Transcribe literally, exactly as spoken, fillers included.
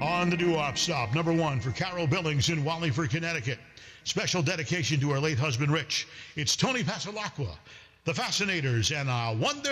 On the doo-wop stop, number one for Carol Billings in Wallingford, Connecticut. Special dedication to her late husband, Rich. It's Tony Pasalacqua, the Fascinators, and I Wonder